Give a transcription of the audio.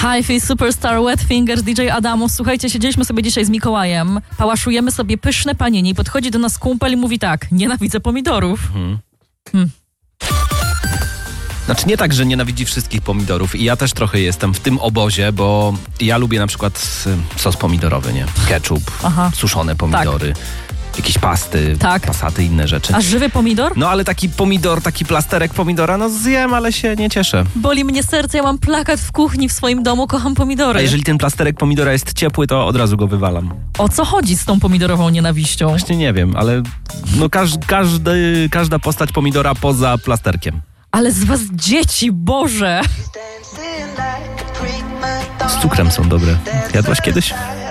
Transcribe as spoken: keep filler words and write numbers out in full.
Hi-Fi Superstar Wet Fingers, D J Adamo. Słuchajcie, siedzieliśmy sobie dzisiaj z Mikołajem, pałaszujemy sobie pyszne panini i podchodzi do nas kumpel i mówi tak: nienawidzę pomidorów. Hmm. Hmm. Znaczy nie tak, że nienawidzi wszystkich pomidorów i ja też trochę jestem w tym obozie, bo ja lubię na przykład sos pomidorowy, nie? Ketchup, Aha. suszone pomidory. Tak. Jakieś pasty, tak. pasaty, inne rzeczy. A żywy pomidor? No ale taki pomidor, taki plasterek pomidora, no zjem, ale się nie cieszę. Boli mnie serce, ja mam plakat w kuchni w swoim domu, kocham pomidory. A jeżeli ten plasterek pomidora jest ciepły, to od razu go wywalam. O co chodzi z tą pomidorową nienawiścią? Właśnie nie wiem, ale no każ, każdy, każda postać pomidora poza plasterkiem. Ale z was dzieci, Boże! Z cukrem są dobre. Jadłaś kiedyś?